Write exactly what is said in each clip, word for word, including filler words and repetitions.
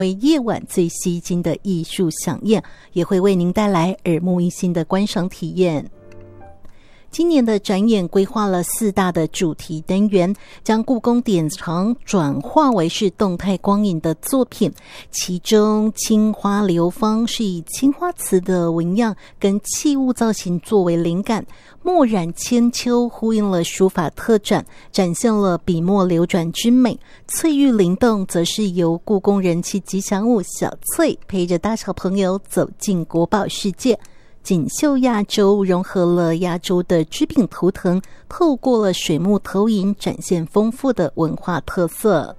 为夜晚最吸睛的艺术飨宴，也会为您带来耳目一新的观赏体验。今年的展演规划了四大的主题单元，将故宫典藏转化为是动态光影的作品。其中青花流芳是以青花瓷的纹样跟器物造型作为灵感，墨染千秋呼应了书法特展，展现了笔墨流转之美。翠玉灵动则是由故宫人气吉祥物小翠陪着大小朋友走进国宝世界。锦绣亚洲融合了亚洲的织品图腾，透过了水幕投影展现丰富的文化特色。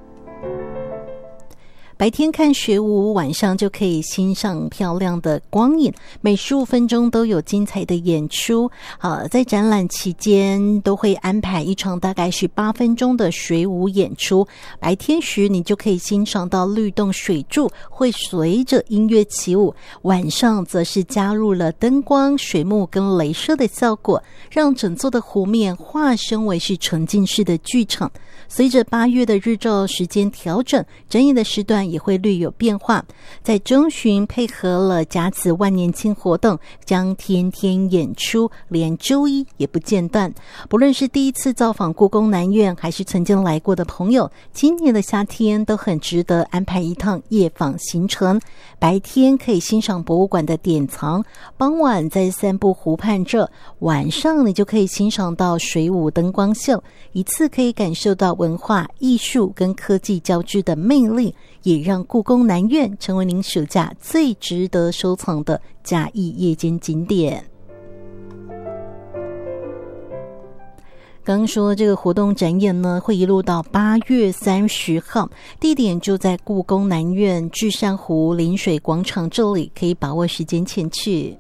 白天看学舞，晚上就可以欣赏漂亮的光影，每十五分钟都有精彩的演出。好，在展览期间都会安排一场大概是八分钟的水舞演出。白天时你就可以欣赏到律动水柱会随着音乐起舞，晚上则是加入了灯光、水幕跟雷射的效果，让整座的湖面化身为是沉浸式的剧场。随着八月的日照时间调整，展演的时段也会略有变化。在中旬配合了甲子万年庆活动，将天天演出，连周一也不间断。不论是第一次造访故宫南院，还是曾经来过的朋友，今年的夏天都很值得安排一趟夜访行程。白天可以欣赏博物馆的典藏，傍晚在散步湖畔这，晚上你就可以欣赏到水舞灯光秀，一次可以感受到文化艺术跟科技交织的魅力，也让故宫南院成为您暑假最值得收藏的嘉义夜间景点。刚刚说这个活动展演呢，会一路到八月三十号，地点就在故宫南院至善湖临水广场这里，可以把握时间前去。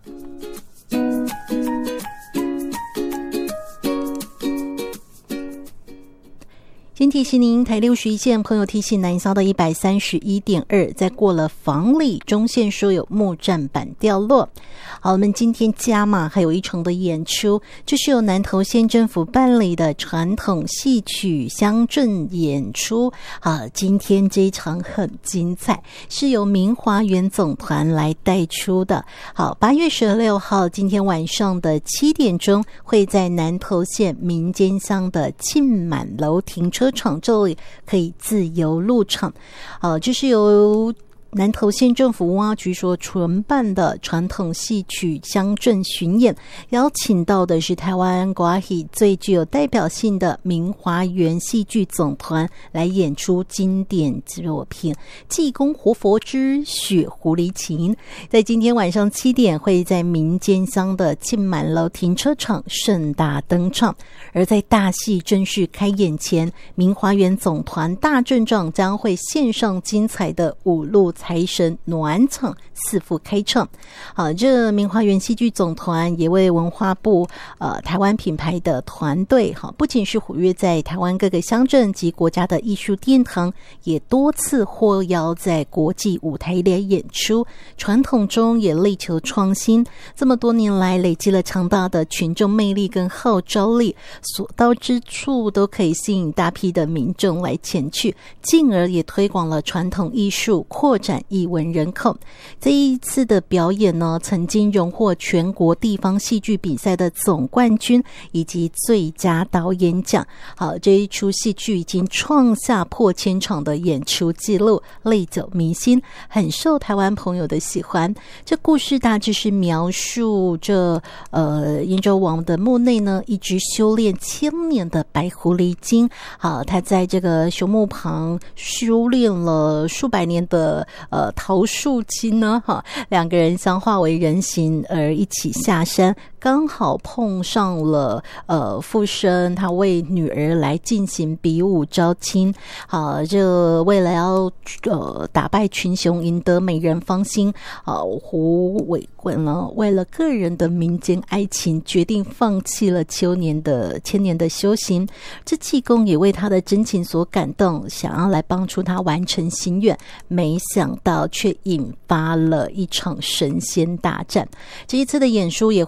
先提醒您，台六十一线朋友提醒南消的一百三十一点二，在过了房里中线说有木栈板掉落。好，我们今天加码还有一场的演出，就是由南投县政府办理的传统戏曲乡镇演出。好，今天这一场很精彩，是由明华园总团来带出的。好，八月十六号今天晚上的七点钟，会在南投县民间乡的庆满楼停车场这里可以自由入场。呃，这是由南投县政府文化局所承办的传统戏曲乡镇巡演，邀请到的是台湾国戏最具有代表性的明华园戏剧总团来演出经典作品《济公活佛之雪狐狸情》。在今天晚上七点会在民间乡的庆满楼停车场盛大登场。而在大戏正式开演前，明华园总团大阵仗将会献上精彩的五路财神暖场四副开唱。好，这明华园戏剧总团也为文化部呃台湾品牌的团队，好，不仅是活跃在台湾各个乡镇及国家的艺术殿堂，也多次获邀在国际舞台来演出。传统中也力求创新，这么多年来累积了强大的群众魅力跟号召力，所到之处都可以吸引大批的民众来前去，进而也推广了传统艺术，扩展艺文人口。这一次的表演呢，曾经荣获全国地方戏剧比赛的总冠军以及最佳导演奖。好，这一出戏剧已经创下破千场的演出记录，历久弥新，很受台湾朋友的喜欢。这故事大致是描述这呃燕州王的墓内呢，一直修炼千年的白狐狸精。好，他在这个熊墓旁修炼了数百年的呃桃树精呢，哈，两个人相化为人形而一起下山，刚好碰上了呃父生他为女儿来进行比武招亲。好，这为了要呃打败群雄，赢得美人芳心，啊，胡伟棍呢为了个人的民间爱情，决定放弃了秋年的千年的修行。这济公也为他的真情所感动，想要来帮助他完成心愿，没想到却引发了一场神仙大战。这一次的演出也会由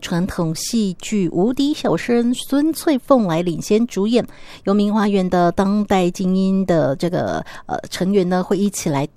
传统戏剧《无敌小生》孙翠凤来领衔主演，由明华园的当代精英的这个呃成员呢会一起来